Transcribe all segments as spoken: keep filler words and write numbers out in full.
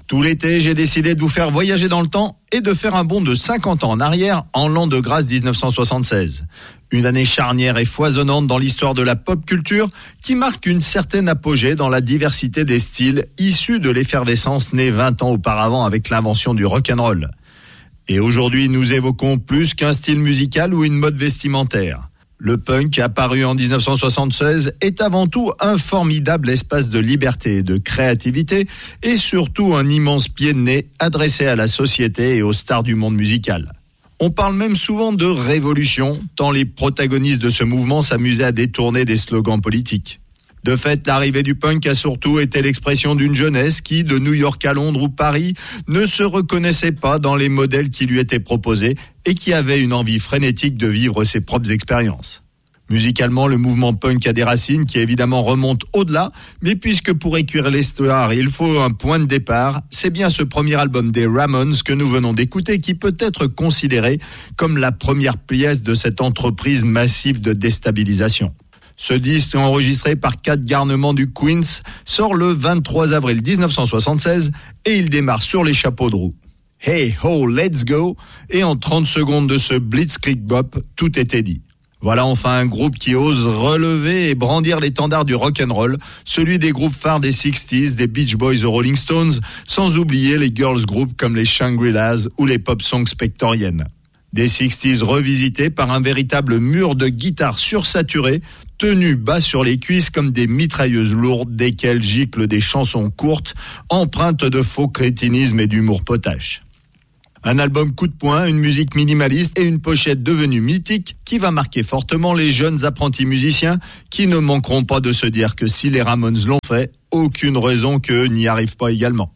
Tout l'été, j'ai décidé de vous faire voyager dans le temps et de faire un bond de cinquante ans en arrière en l'an de grâce dix-neuf cent soixante-seize. Une année charnière et foisonnante dans l'histoire de la pop culture qui marque une certaine apogée dans la diversité des styles issus de l'effervescence née vingt ans auparavant avec l'invention du rock'n'roll. Et aujourd'hui, nous évoquons plus qu'un style musical ou une mode vestimentaire. Le punk, apparu en dix-neuf cent soixante-seize, est avant tout un formidable espace de liberté et de créativité et surtout un immense pied de nez adressé à la société et aux stars du monde musical. On parle même souvent de révolution, tant les protagonistes de ce mouvement s'amusaient à détourner des slogans politiques. De fait, l'arrivée du punk a surtout été l'expression d'une jeunesse qui, de New York à Londres ou Paris, ne se reconnaissait pas dans les modèles qui lui étaient proposés et qui avait une envie frénétique de vivre ses propres expériences. Musicalement, le mouvement punk a des racines qui évidemment remontent au-delà, mais puisque pour écrire l'histoire, il faut un point de départ, c'est bien ce premier album des Ramones que nous venons d'écouter qui peut être considéré comme la première pièce de cette entreprise massive de déstabilisation. Ce disque, enregistré par Cat Garnement du Queens, sort le vingt-trois avril dix-neuf cent soixante-seize et il démarre sur les chapeaux de roue. Hey ho, let's go! Et en trente secondes de ce Blitzkrieg Bop, tout était dit. Voilà enfin un groupe qui ose relever et brandir l'étendard du rock'n'roll, celui des groupes phares des sixties, des Beach Boys aux Rolling Stones, sans oublier les girls groups comme les Shangri-Las ou les pop songs spectoriennes. Des sixties revisités par un véritable mur de guitare sursaturé, tenus bas sur les cuisses comme des mitrailleuses lourdes desquelles giclent des chansons courtes, empreintes de faux crétinisme et d'humour potache. Un album coup de poing, une musique minimaliste et une pochette devenue mythique qui va marquer fortement les jeunes apprentis musiciens qui ne manqueront pas de se dire que si les Ramones l'ont fait, aucune raison qu'eux n'y arrivent pas également.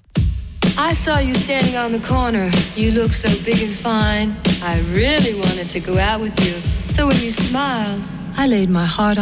I saw you standing on the corner. You look so big and fine. I really wanted to go out with you. So when you smiled, I laid my heart on